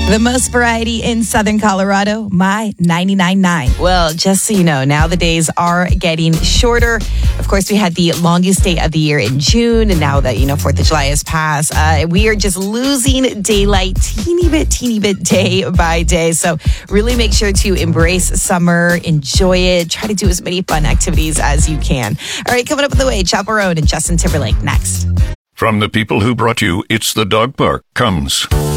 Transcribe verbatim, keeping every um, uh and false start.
The most variety in Southern Colorado, my ninety-nine point nine. Well, just so you know, now the days are getting shorter. Of course, we had the longest day of the year in June, and now that, you know, fourth of July has passed, uh, we are just losing daylight teeny bit, teeny bit day by day. So really make sure to embrace summer, enjoy it, try to do as many fun activities as you can. All right, coming up on the way, Chaperone and Justin Timberlake next. From the people who brought you It's the Dog Park comes